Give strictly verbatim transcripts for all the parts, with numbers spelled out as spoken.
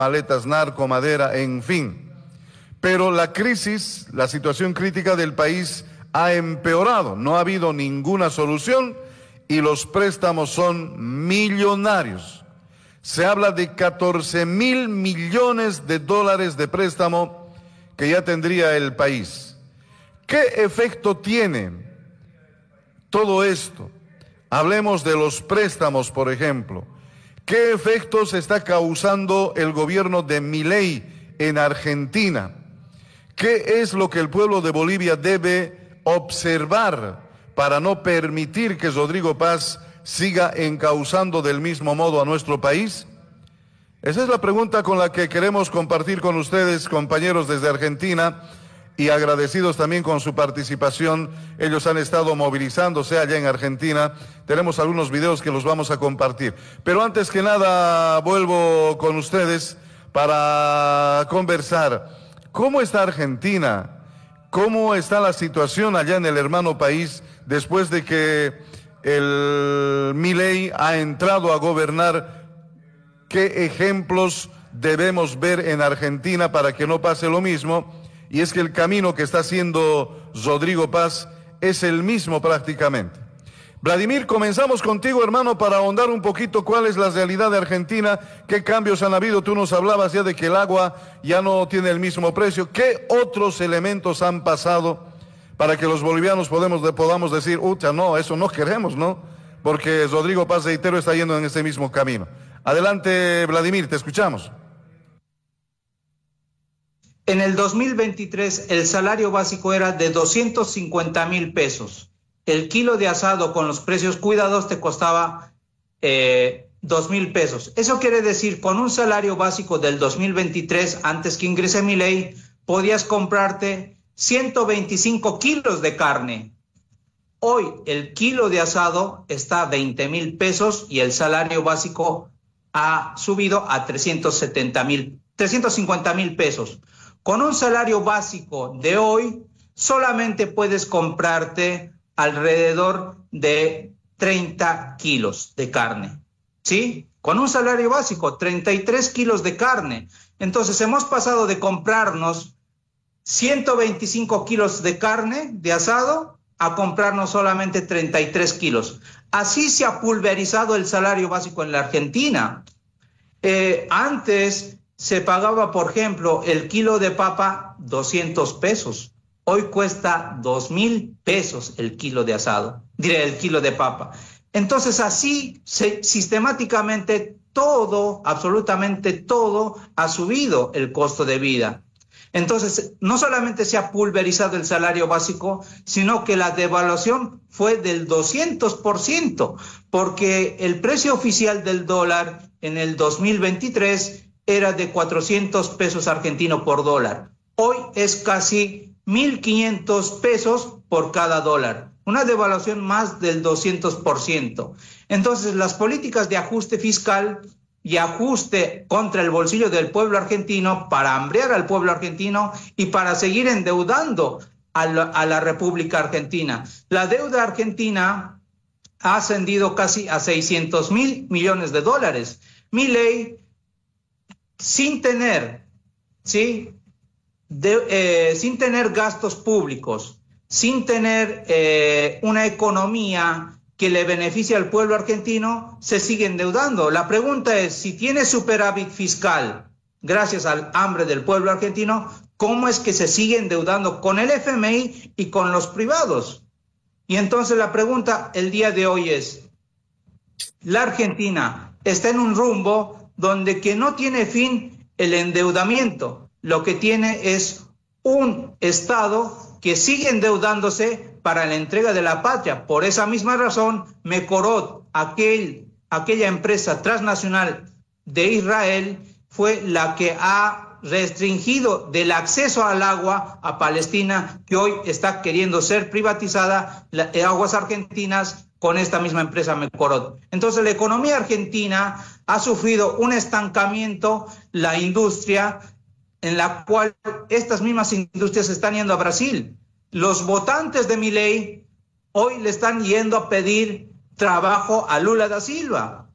maletas narco, madera, en fin. Pero la crisis, la situación crítica del país ha empeorado, no ha habido ninguna solución y los préstamos son millonarios. Se habla de catorce mil millones de dólares de préstamo que ya tendría el país. ¿Qué efecto tiene todo esto? Hablemos de los préstamos, por ejemplo. ¿Qué efectos está causando el gobierno de Milei en Argentina? ¿Qué es lo que el pueblo de Bolivia debe observar para no permitir que Rodrigo Paz siga encauzando del mismo modo a nuestro país? Esa es la pregunta con la que queremos compartir con ustedes, compañeros desde Argentina, y agradecidos también con su participación. Ellos han estado movilizándose allá en Argentina. Tenemos algunos videos que los vamos a compartir. Pero antes que nada, vuelvo con ustedes para conversar. ¿Cómo está Argentina? ¿Cómo está la situación allá en el hermano país después de que el Milei ha entrado a gobernar? ¿Qué ejemplos debemos ver en Argentina para que no pase lo mismo? Y es que el camino que está haciendo Rodrigo Paz es el mismo prácticamente. Vladimir, comenzamos contigo, hermano, para ahondar un poquito cuál es la realidad de Argentina, qué cambios han habido. Tú nos hablabas ya de que el agua ya no tiene el mismo precio. ¿Qué otros elementos han pasado para que los bolivianos podemos, podamos decir, ucha, no, eso no queremos, ¿no? Porque Rodrigo Paz, reitero, está yendo en ese mismo camino. Adelante, Vladimir, te escuchamos. En el dos mil veintitrés el salario básico era de doscientos cincuenta mil pesos. El kilo de asado con los precios cuidados te costaba eh, dos mil pesos. Eso quiere decir, con un salario básico del dos mil veintitrés, antes que ingrese Milei, podías comprarte ciento veinticinco kilos de carne. Hoy el kilo de asado está a veinte mil pesos y el salario básico ha subido a trescientos setenta mil, trescientos cincuenta mil pesos. Con un salario básico de hoy, solamente puedes comprarte alrededor de treinta kilos de carne, ¿sí? Con un salario básico, treinta y tres kilos de carne. Entonces, hemos pasado de comprarnos ciento veinticinco kilos de carne de asado a comprarnos solamente treinta y tres kilos. Así se ha pulverizado el salario básico en la Argentina. Eh, antes se pagaba, por ejemplo, el kilo de papa doscientos pesos. Hoy cuesta dos mil pesos el kilo de asado, diré el kilo de papa. Entonces así se, sistemáticamente todo, absolutamente todo ha subido el costo de vida. Entonces no solamente se ha pulverizado el salario básico, sino que la devaluación fue del doscientos por ciento, porque el precio oficial del dólar en el dos mil veintitrés era de cuatrocientos pesos argentinos por dólar. Hoy es casi mil quinientos pesos por cada dólar, una devaluación más del doscientos por ciento. Entonces, las políticas de ajuste fiscal y ajuste contra el bolsillo del pueblo argentino, para hambrear al pueblo argentino y para seguir endeudando a la, a la República Argentina. La deuda argentina ha ascendido casi a seiscientos mil millones de dólares. Milei, sin tener, ¿sí? De, eh, sin tener gastos públicos, sin tener eh, una economía que le beneficie al pueblo argentino, se sigue endeudando. La pregunta es, si tiene superávit fiscal gracias al hambre del pueblo argentino, ¿cómo es que se sigue endeudando con el F M I y con los privados? Y entonces la pregunta el día de hoy es, la Argentina está en un rumbo donde que no tiene fin el endeudamiento, lo que tiene es un Estado que sigue endeudándose para la entrega de la patria. Por esa misma razón, Mekorot, aquel, aquella empresa transnacional de Israel, fue la que ha restringido del acceso al agua a Palestina, que hoy está queriendo ser privatizada, las aguas argentinas, con esta misma empresa Mekorot. Entonces, la economía argentina ha sufrido un estancamiento, la industria, en la cual estas mismas industrias están yendo a Brasil. Los votantes de Milei hoy le están yendo a pedir trabajo a Lula da Silva.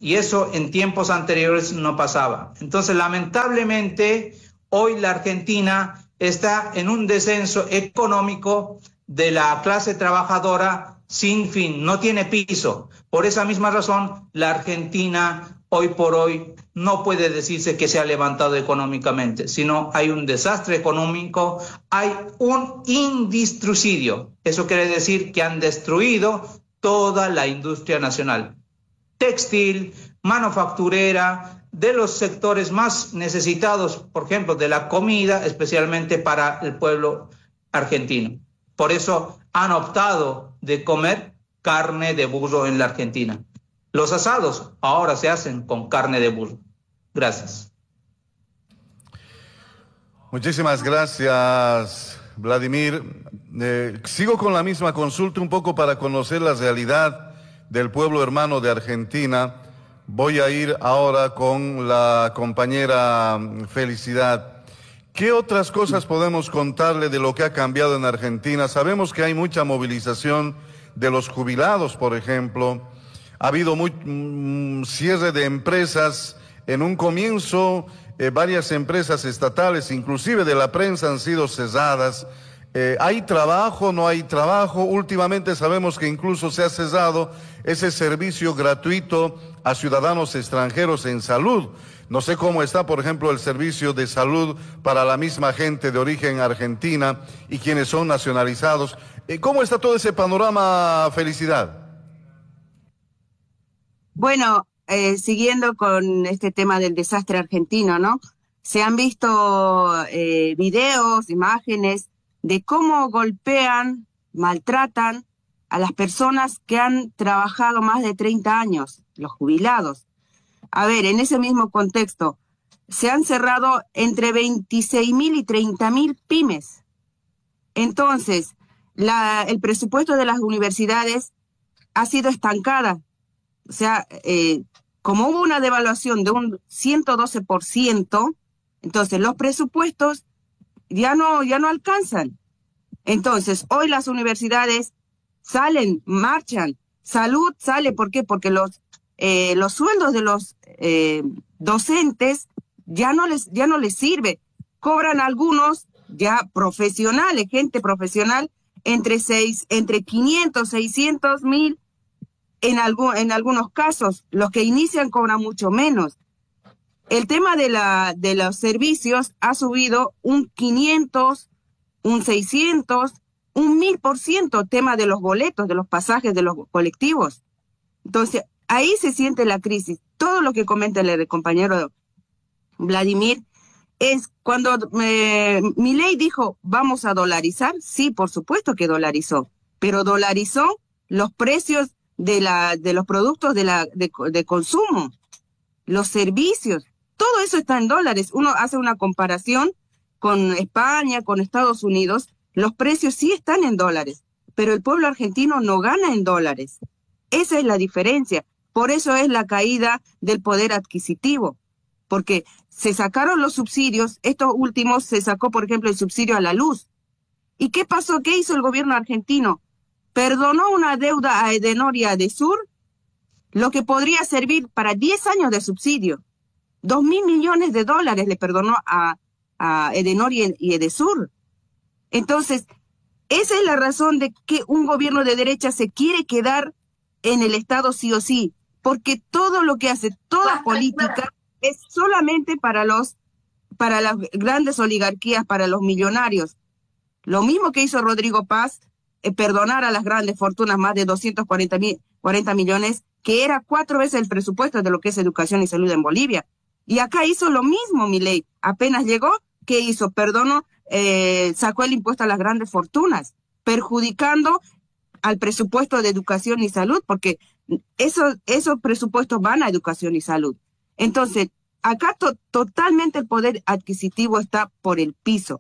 Y eso en tiempos anteriores no pasaba. Entonces, lamentablemente, hoy la Argentina está en un descenso económico de la clase trabajadora sin fin, no tiene piso. Por esa misma razón, la Argentina hoy por hoy no puede decirse que se ha levantado económicamente, sino hay un desastre económico, hay un industricidio. Eso quiere decir que han destruido toda la industria nacional, textil, manufacturera, de los sectores más necesitados, por ejemplo, de la comida, especialmente para el pueblo argentino. Por eso han optado de comer carne de burro en la Argentina. Los asados ahora se hacen con carne de burro. Gracias. Muchísimas gracias, Vladimir. Eh, sigo con la misma consulta un poco para conocer la realidad del pueblo hermano de Argentina. Voy a ir ahora con la compañera Felicidad. ¿Qué otras cosas podemos contarle de lo que ha cambiado en Argentina? Sabemos que hay mucha movilización de los jubilados, por ejemplo. Ha habido muy, mm, cierre de empresas. En un comienzo, eh, varias empresas estatales, inclusive de la prensa, han sido cesadas. Eh, ¿Hay trabajo? ¿No hay trabajo? Últimamente sabemos que incluso se ha cesado ese servicio gratuito a ciudadanos extranjeros en salud. No sé cómo está, por ejemplo, el servicio de salud para la misma gente de origen argentina y quienes son nacionalizados. Eh, ¿Cómo está todo ese panorama, Felicidad? Bueno, eh, siguiendo con este tema del desastre argentino, ¿no? Se han visto eh, videos, imágenes de cómo golpean, maltratan a las personas que han trabajado más de treinta años, los jubilados. A ver, en ese mismo contexto, se han cerrado entre veintiséis mil y treinta mil pymes. Entonces, la, el presupuesto de las universidades ha sido estancada. O sea, eh, como hubo una devaluación de un ciento doce por ciento, entonces los presupuestos ya no, ya no alcanzan. Entonces, hoy las universidades salen, marchan, salud sale, ¿por qué? Porque los, eh, los sueldos de los eh, docentes ya no les, ya no les sirve. Cobran algunos ya profesionales, gente profesional, entre seis, entre quinientos, seiscientos mil, en, algún, en algunos casos, los que inician cobran mucho menos. El tema de, la, de los servicios ha subido un quinientos, un seiscientos, un mil por ciento, tema de los boletos, de los pasajes de los colectivos. Entonces, ahí se siente la crisis. Todo lo que comenta el compañero Vladimir es cuando eh, Milei dijo, vamos a dolarizar. Sí, por supuesto que dolarizó, pero dolarizó los precios de, la, de los productos de, la, de, de consumo, los servicios. Todo eso está en dólares. Uno hace una comparación con España, con Estados Unidos, los precios sí están en dólares, pero el pueblo argentino no gana en dólares. Esa es la diferencia. Por eso es la caída del poder adquisitivo, porque se sacaron los subsidios, estos últimos se sacó, por ejemplo, el subsidio a la luz. ¿Y qué pasó? ¿Qué hizo el gobierno argentino? Perdonó una deuda a Edenor y a Edesur, lo que podría servir para diez años de subsidio. Dos mil millones de dólares le perdonó a, a Edenor y, y Edesur. Entonces, esa es la razón de que un gobierno de derecha se quiere quedar en el Estado sí o sí, porque todo lo que hace, toda política, es solamente para los, para las grandes oligarquías, para los millonarios. Lo mismo que hizo Rodrigo Paz, eh, perdonar a las grandes fortunas, más de doscientos cuarenta millones, que era cuatro veces el presupuesto de lo que es educación y salud en Bolivia. Y acá hizo lo mismo Milei. Apenas llegó, ¿qué hizo? Perdonó, eh, sacó el impuesto a las grandes fortunas, perjudicando al presupuesto de educación y salud, porque esos, esos presupuestos van a educación y salud. Entonces, acá to totalmente el poder adquisitivo está por el piso.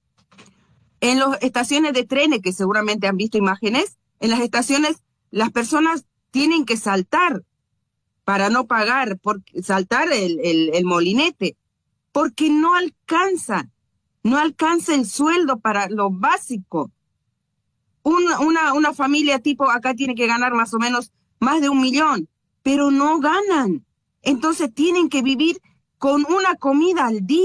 En las estaciones de trenes, que seguramente han visto imágenes, en las estaciones las personas tienen que saltar para no pagar, por, saltar el, el, el molinete, porque no alcanza, no alcanza el sueldo para lo básico. Una, una, una familia tipo acá tiene que ganar más o menos más de un millón, pero no ganan. entonces tienen que vivir con una comida al día.